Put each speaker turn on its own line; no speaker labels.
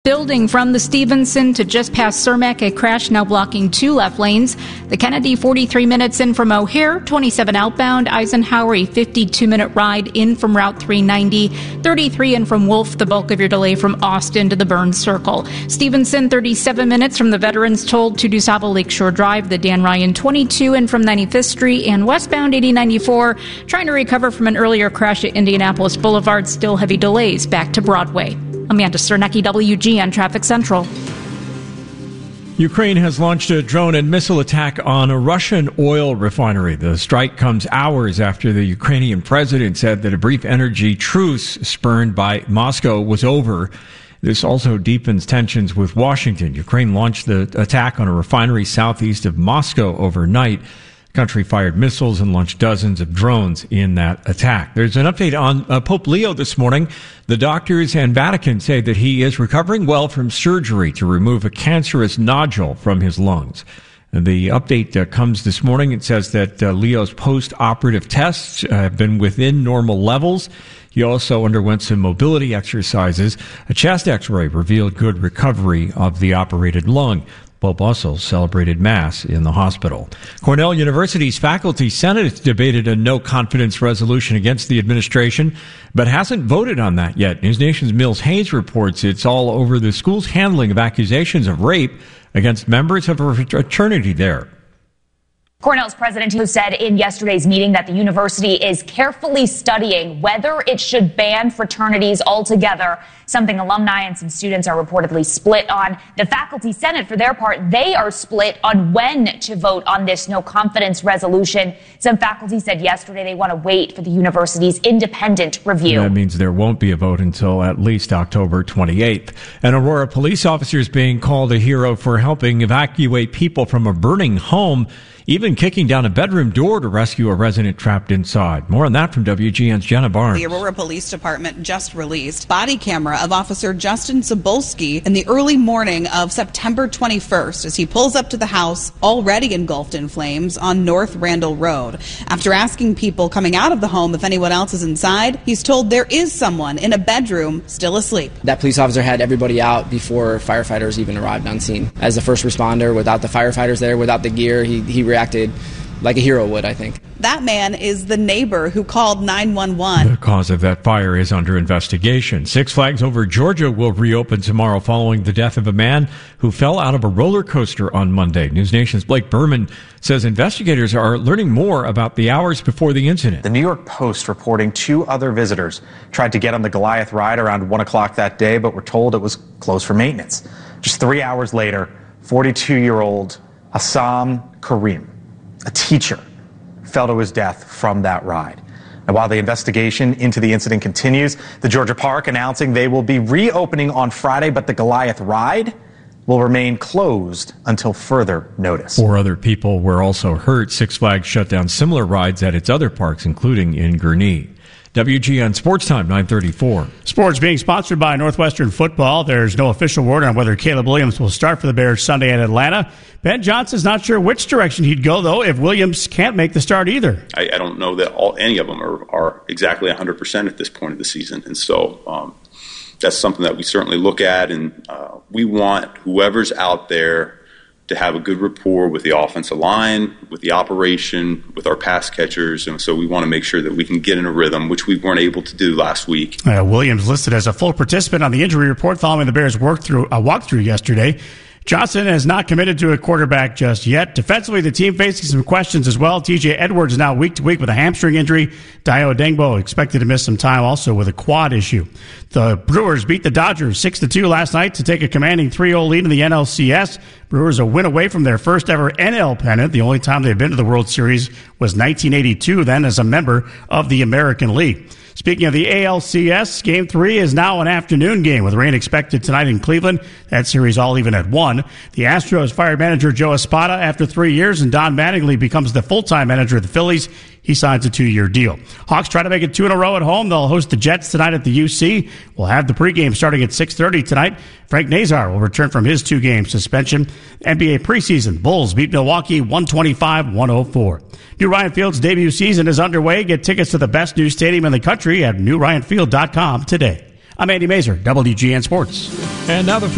Building from the Stevenson to just past Cermak, a crash now blocking 2 left lanes. The Kennedy 43 minutes in from O'Hare, 27 outbound. Eisenhower, a 52-minute ride in from Route 390. 33 in from Wolf, the bulk of your delay from Austin to the Burns Circle. Stevenson, 37 minutes from the Veterans Toll to DuSable Lakeshore Drive. The Dan Ryan, 22 in from 95th Street. And westbound 8094, trying to recover from an earlier crash at Indianapolis Boulevard. Still heavy delays back to Broadway. Amanda Cernecki, WGN Traffic Central.
Ukraine has launched a drone and missile attack on a Russian oil refinery. The strike comes hours after the Ukrainian president said that a brief energy truce spurned by Moscow was over. This also deepens tensions with Washington. Ukraine launched the attack on a refinery southeast of Moscow overnight. The country fired missiles and launched dozens of drones in that attack. There's an update on Pope Leo this morning. The doctors and Vatican say that he is recovering well from surgery to remove a cancerous nodule from his lungs. And the update comes this morning. It says that Leo's post-operative tests have been within normal levels. He also underwent some mobility exercises. A chest x-ray revealed good recovery of the operated lung. Pope also celebrated Mass in the hospital. Cornell University's Faculty Senate debated a no-confidence resolution against the administration, but hasn't voted on that yet. News Nation's Mills Hayes reports it's all over the school's handling of accusations of rape against members of a fraternity there.
Cornell's president who said in yesterday's meeting that the university is carefully studying whether it should ban fraternities altogether, something alumni and some students are reportedly split on. The Faculty Senate, for their part, they are split on when to vote on this no-confidence resolution. Some faculty said yesterday they want to wait for the university's independent review.
That means there won't be a vote until at least October 28th. An Aurora police officer is being called a hero for helping evacuate people from a burning home, even kicking down a bedroom door to rescue a resident trapped inside. More on that from WGN's Jenna Barnes.
The Aurora Police Department just released body camera of Officer Justin Cebulski in the early morning of September 21st as he pulls up to the house already engulfed in flames on North Randall Road. After asking people coming out of the home if anyone else is inside, he's told there is someone in a bedroom still asleep.
That police officer had everybody out before firefighters even arrived on scene. As a first responder, without the firefighters there, without the gear, he reacted like a hero would, I think.
That man is the neighbor who called 911.
The cause of that fire is under investigation. Six Flags Over Georgia will reopen tomorrow following the death of a man who fell out of a roller coaster on Monday. News Nation's Blake Berman says investigators are learning more about the hours before the incident.
The New York Post reporting 2 other visitors tried to get on the Goliath ride around 1 o'clock that day, but were told it was closed for maintenance. Just 3 hours later, 42-year-old Assam Karim, a teacher, fell to his death from that ride. And while the investigation into the incident continues, the Georgia Park announcing they will be reopening on Friday, but the Goliath ride will remain closed until further notice.
4 other people were also hurt. Six Flags shut down similar rides at its other parks, including in Gurnee. WGN Sports Time, 9:34.
Sports being sponsored by Northwestern Football. There's no official word on whether Caleb Williams will start for the Bears Sunday at Atlanta. Ben Johnson's not sure which direction he'd go, though, if Williams can't make the start either.
I don't know that any of them are exactly 100% at this point of the season. And so that's something that we certainly look at. And we want whoever's out there to have a good rapport with the offensive line, with the operation, with our pass catchers. And so we want to make sure that we can get in a rhythm, which we weren't able to do last week.
Williams listed as a full participant on the injury report following the Bears' walkthrough yesterday. Johnson has not committed to a quarterback just yet. Defensively, the team facing some questions as well. TJ Edwards now week to week with a hamstring injury. Dayo Dengbo expected to miss some time also with a quad issue. The Brewers beat the Dodgers 6-2 last night to take a commanding 3-0 lead in the NLCS. Brewers a win away from their first ever NL pennant. The only time they've been to the World Series was 1982, then as a member of the American League. Speaking of the ALCS, Game 3 is now an afternoon game with rain expected tonight in Cleveland. That series all even at 1. The Astros fired manager Joe Espada after 3 years, and Don Mattingly becomes the full-time manager of the Phillies. He signs a 2-year deal. Hawks try to make it 2 in a row at home. They'll host the Jets tonight at the UC. We'll have the pregame starting at 6:30 tonight. Frank Nazar will return from his 2-game suspension. NBA preseason. Bulls beat Milwaukee 125-104. New Ryan Field's debut season is underway. Get tickets to the best new stadium in the country at newryanfield.com today. I'm Andy Mazur, WGN Sports.
And now the